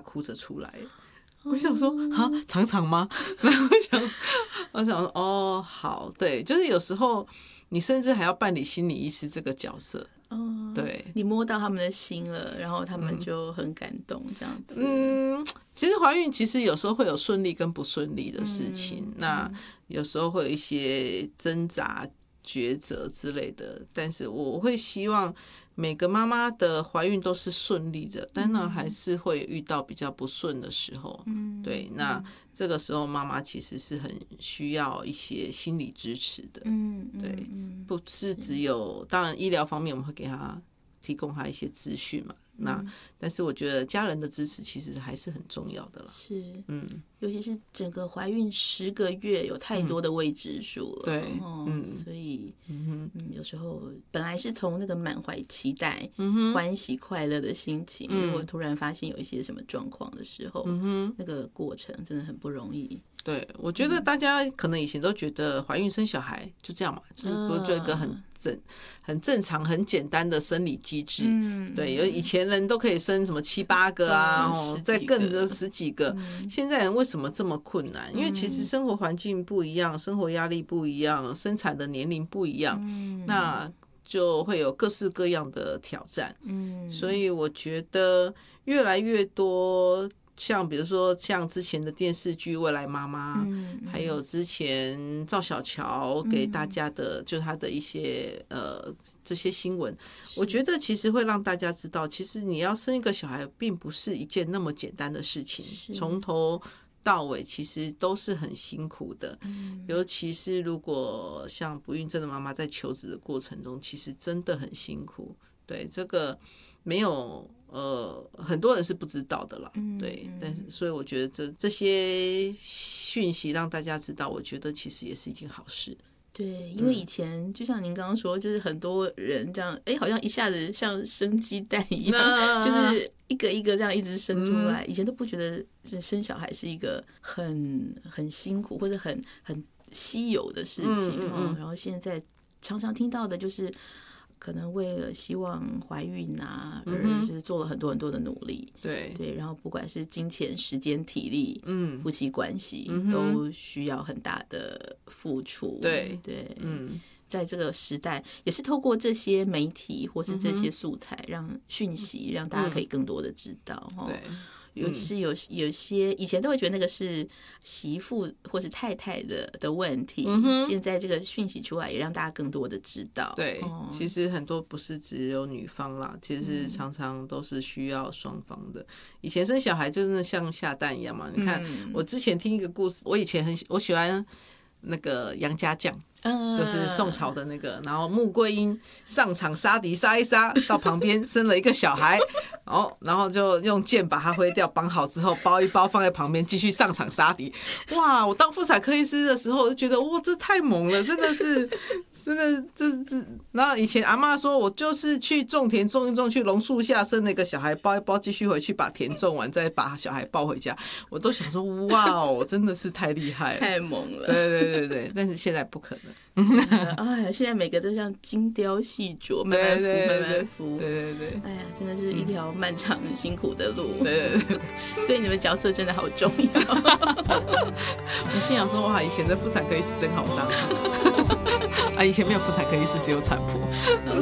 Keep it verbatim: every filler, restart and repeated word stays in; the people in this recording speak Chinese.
哭着出来。我想说啊，常常吗？然后我想，我想说哦，好，对，就是有时候你甚至还要扮理心理医师这个角色。 哦， 对， 你摸到他们的心了，然后他们就很感动，这样子。 嗯，其实怀孕其实有时候会有顺利跟不顺利的事情， 嗯、 那有时候会有一些挣扎、抉择之类的，但是我会希望每个妈妈的怀孕都是顺利的，但呢还是会遇到比较不顺的时候。嗯，对，那这个时候妈妈其实是很需要一些心理支持的。嗯，对，不是只有，当然医疗方面我们会给她提供她一些资讯嘛。那但是我觉得家人的支持其实还是很重要的啦。 是，嗯，尤其是整个怀孕十个月，有太多的未知数了。 对， 嗯，所以，嗯，有时候本来是从那个满怀期待、欢喜快乐的心情，如果突然发现有一些什么状况的时候，那个过程真的很不容易。 对，我觉得大家可能以前都觉得怀孕生小孩就这样嘛，就是不是做一个很正、很正常、很简单的生理机制。嗯，对，有以前人都可以生什么七八个啊，哦，再更的十几个。现在人为什么这么困难？因为其实生活环境不一样，生活压力不一样，生产的年龄不一样，那就会有各式各样的挑战。嗯，所以我觉得越来越多。像比如说像之前的电视剧《未来妈妈》，嗯，还有之前赵小乔给大家的，嗯，就他的一些呃这些新闻，我觉得其实会让大家知道，其实你要生一个小孩，并不是一件那么简单的事情，从头到尾其实都是很辛苦的，嗯，尤其是如果像不孕症的妈妈在求子的过程中，其实真的很辛苦。对，这个没有。呃，很多人是不知道的啦，对，但是所以我觉得这这些讯息让大家知道，我觉得其实也是一件好事。 对，因为以前、嗯、就像您刚刚说，就是很多人这样，哎，好像一下子像生鸡蛋一样，就是一个一个这样一直生出来。嗯、以前都不觉得生小孩是一个很很辛苦或者很很稀有的事情，嗯嗯嗯，然后现在常常听到的就是。可能为了希望怀孕啊，而就是做了很多很多的努力， 对对，然后不管是金钱、时间、体力，嗯，夫妻关系、嗯、都需要很大的付出， 对对，嗯，在这个时代，也是透过这些媒体或是这些素材，让讯息让大家可以更多的知道，嗯、对。尤其是有有些以前都会觉得那个是媳妇或是太太的的问题，嗯、现在这个讯息出来，也让大家更多的知道。 对，哦、其实很多不是只有女方啦，其实常常都是需要双方的。以前生小孩就是像下蛋一样嘛。你看，嗯、我之前听一个故事，我以前很我喜欢那个杨家将。就是宋朝的那个，然后穆桂英上场杀敌杀一杀，到旁边生了一个小孩，然后然后就用剑把它挥掉，绑好之后包一包放在旁边，继续上场杀敌。哇！我当妇产科医师的时候，我就觉得哇，这太猛了，真的是，真的这这。然后以前阿嬷说我就是去种田种一种，去榕树下生了一个小孩，包一包继续回去把田种完，再把小孩抱回家。我都想说哇哦，真的是太厉害了， 太猛了。 对对对对，但是现在不可能。 哎呀，现在每个都像精雕细琢，慢慢敷，慢慢敷。 对对对， 哎呀，真的是一条漫长辛苦的路。 对对对， 所以你们角色真的好重要。 我心想说，哇，以前的妇产科医师真好当啊！以前没有妇产科医师，只有产婆。